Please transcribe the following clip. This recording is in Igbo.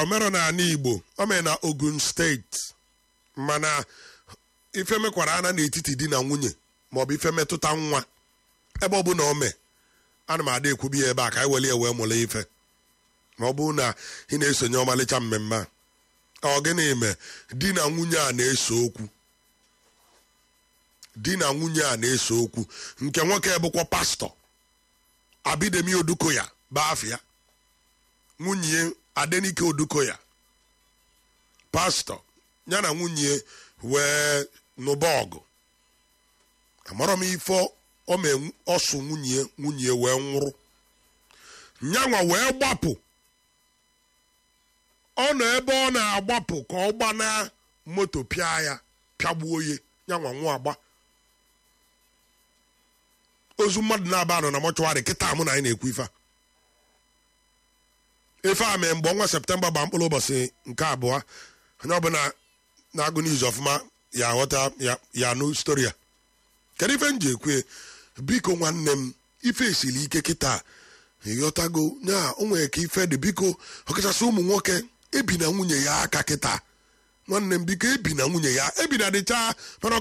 omero na ana Igbo o mere na Ogun steeti mana ife mekwara ana n'etiti di na nwunye maọbụ ife metụta nwa ebe ọ bụ na ome ana m ada ekwubi ebe a ka anyị weli wee mụrụ ife ma ọ bụ na ị na-esonye ọmalịcha mmemme a ọ gịnị ime di na nwunye a na-ese okwu di na nwunye a na-ese okwu nke nwoke bụkwa pastọ Abidemi Odukoya Bafia nwunye Adenike Odukoya pastọ ya na nwunye wee nụba ọgụ amarọ m ife ọsụ nwunye wee nwụrụ nyanwa wee gbapụ ọ nọ ebe ọ na-agbapụ ka ọ gbana moto pịa ya pịagbuo ya nyanwa nwa agba ozu mmadụ na-aba nọ na mọchụwarị kịta mụ na anyị na-ekwu ife a mee mgbe ọnwa Septemba gba mkpụrụ ụbọchị nke abụọ onye ọbụla na-agụ n'izu ọfụma ya aghọta ya nụ stori ya kedu ife m ji ekwe biko nwanne m ife esiri ike kịta ịghọtago nya o nwere ka ife dị biko ọkachasị ụmụ nwoke ebi na nwunye ya aka kịta nwanne m biko ebi na nwunye ya ebi na dịcha mana